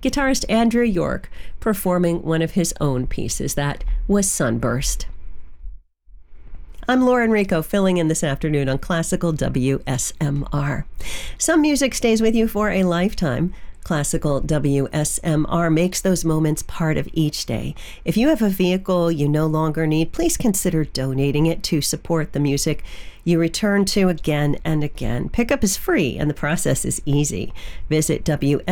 guitarist Andrew York performing one of his own pieces. That was Sunburst. I'm Laura Enrico, filling in this afternoon on Classical WSMR. Some music stays with you for a lifetime. Classical WSMR makes those moments part of each day. If you have a vehicle you no longer need, please consider donating it to support the music you return to again and again. Pickup is free and the process is easy. Visit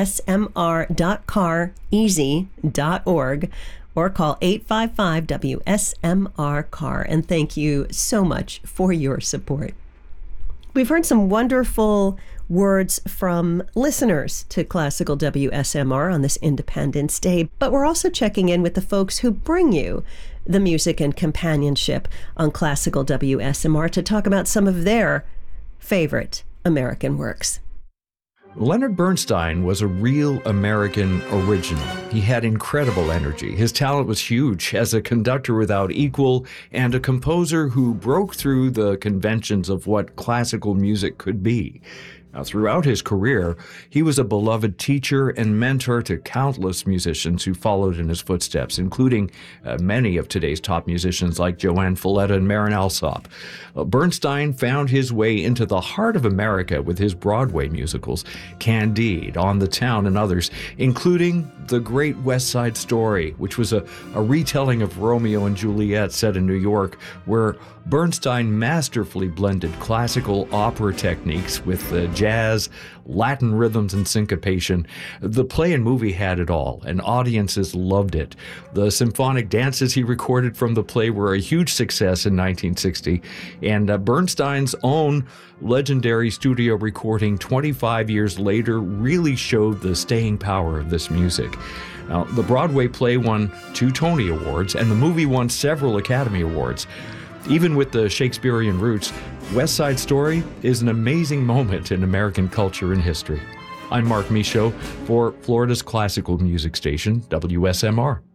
wsmr.careasy.org or call 855-WSMR-CAR. And thank you so much for your support. We've heard some wonderful words from listeners to Classical WSMR on this Independence Day, but we're also checking in with the folks who bring you the music and companionship on Classical WSMR to talk about some of their favorite American works. Leonard Bernstein was a real American original. He had incredible energy. His talent was huge as a conductor without equal and a composer who broke through the conventions of what classical music could be. Now, throughout his career, he was a beloved teacher and mentor to countless musicians who followed in his footsteps, including many of today's top musicians like Joanne Falletta and Marin Alsop. Bernstein found his way into the heart of America with his Broadway musicals, Candide, On the Town, and others, including The Great West Side Story, which was a retelling of Romeo and Juliet set in New York, where Bernstein masterfully blended classical opera techniques with jazz, Latin rhythms, and syncopation. The play and movie had it all, and audiences loved it. The symphonic dances he recorded from the play were a huge success in 1960, and Bernstein's own legendary studio recording 25 years later really showed the staying power of this music. Now, the Broadway play won 2 Tony Awards, and the movie won several Academy Awards. Even with the Shakespearean roots, West Side Story is an amazing moment in American culture and history. I'm Mark Michaud for Florida's classical music station, WSMR.